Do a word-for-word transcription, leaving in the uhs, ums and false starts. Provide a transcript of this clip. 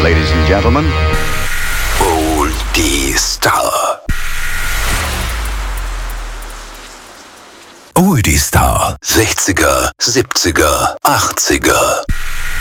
Ladies and gentlemen, Oldie Star. Oldie Star. sechziger, siebziger, achtziger.